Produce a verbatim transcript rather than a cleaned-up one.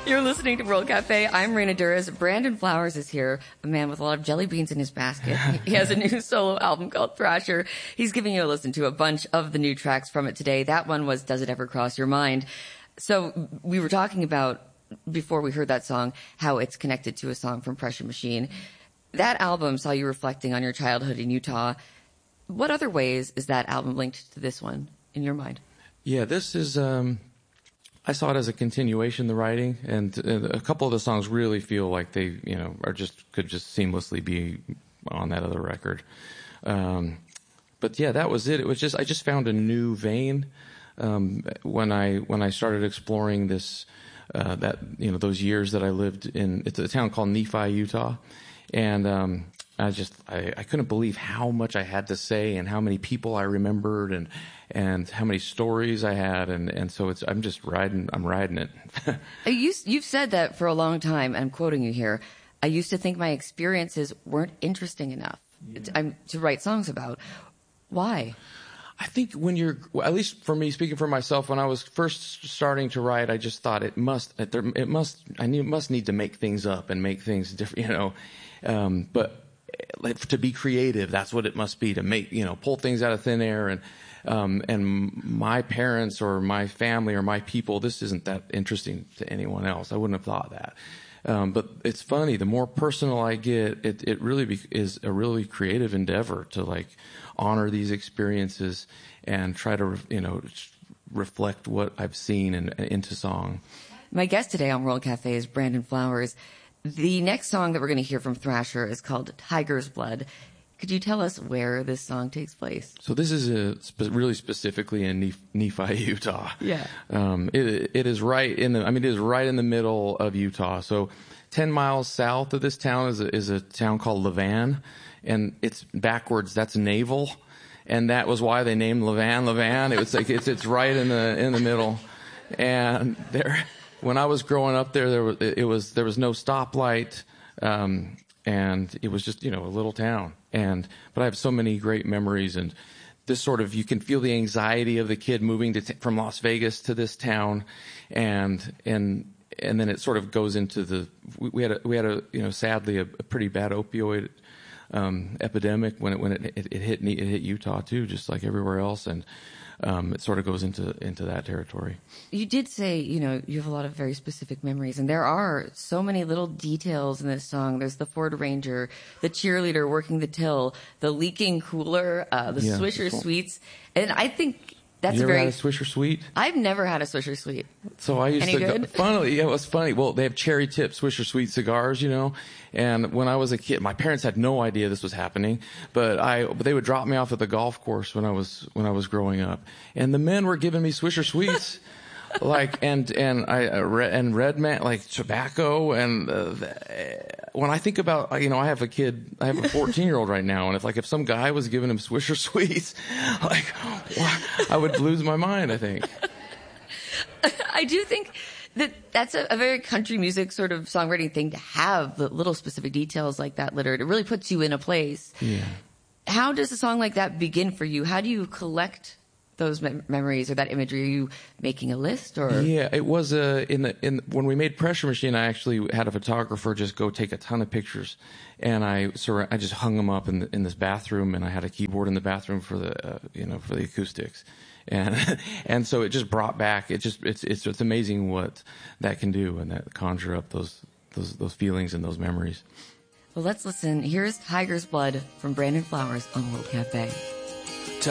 You're listening to World Cafe. I'm Raina Duras. Brandon Flowers is here, a man with a lot of jelly beans in his basket. He has a new solo album called Thrasher. He's giving you a listen to a bunch of the new tracks from it today. That one was Does It Ever Cross Your Mind? So we were talking about, before we heard that song, how it's connected to a song from Pressure Machine. That album saw you reflecting on your childhood in Utah. What other ways is that album linked to this one in your mind? Yeah, this is, um, I saw it as a continuation, the writing, and uh, a couple of the songs really feel like they, you know, are just, could just seamlessly be on that other record. Um, but yeah, that was it. It was just, I just found a new vein, um, when I, when I started exploring this, uh, that, you know, those years that I lived in, it's a town called Nephi, Utah. And, um, I just, I, I couldn't believe how much I had to say and how many people I remembered and, and how many stories I had. And, and so it's, I'm just riding, I'm riding it. you, you've said that for a long time. I'm quoting you here. I used to think my experiences weren't interesting enough yeah. to, to write songs about. Why? I think when you're, at least for me, speaking for myself, when I was first starting to write, I just thought it must, it must, I need, must need to make things up and make things different, you know. Um, but like, to be creative, that's what it must be, to make, you know, pull things out of thin air. And, um, and my parents or my family or my people, this isn't that interesting to anyone else. I wouldn't have thought that. Um, but it's funny, the more personal I get, it, it really be, is a really creative endeavor to like honor these experiences and try to, you know, reflect what I've seen in, into song. My guest today on World Cafe is Brandon Flowers. The next song that we're going to hear from Thrasher is called Tiger's Blood. Could you tell us where this song takes place? So this is a, spe- really specifically in Nephi, Utah. Yeah. Um, it, it is right in the, I mean, it is right in the middle of Utah. So ten miles south of this town is a, is a town called Levan, and it's backwards. That's naval. And that was why they named Levan, Levan. It was like, it's, it's right in the, in the middle. And there, when I was growing up there, there was, it was, there was no stoplight. Um, and it was just, you know, a little town. And, but I have so many great memories, and this sort of, you can feel the anxiety of the kid moving to t- from Las Vegas to this town. And, and, and then it sort of goes into the, we, we had a, we had a, you know, sadly a, a pretty bad opioid, um, epidemic when it, when it, it, it hit, it hit Utah too, just like everywhere else. And, Um, it sort of goes into into that territory. You did say, you know, you have a lot of very specific memories, and there are so many little details in this song. There's the Ford Ranger, the cheerleader working the till, the leaking cooler, uh, the yeah. Swisher Sweets, and I think that's you a ever very. had a Swisher Sweet? I've never had a Swisher Sweet. So I used Any to good? go. Funnily, yeah, it was funny. Well, they have cherry tip Swisher Sweet cigars, you know. And when I was a kid, my parents had no idea this was happening, but I, but they would drop me off at the golf course when I was, when I was growing up. And the men were giving me Swisher Sweets, like, and, and I, uh, re- and Red Man, like tobacco. And, uh, when I think about, you know, I have a kid, I have a fourteen year old right now. And if like, if some guy was giving him Swisher Sweets, like, I would lose my mind, I think. I do think that that's a, a very country music sort of songwriting thing to have the little specific details like that littered. It really puts you in a place. Yeah. How does a song like that begin for you? How do you collect those mem- memories or that imagery? Are you making a list or? Yeah, it was uh, in the in when we made Pressure Machine. I actually had a photographer just go take a ton of pictures, and I sur- I just hung them up in the, in this bathroom, and I had a keyboard in the bathroom for the uh, you know for the acoustics. And and so it just brought back. It just it's it's it's amazing what that can do, and that conjure up those those those feelings and those memories. Well, let's listen. Here's Tiger's Blood from Brandon Flowers on World Cafe.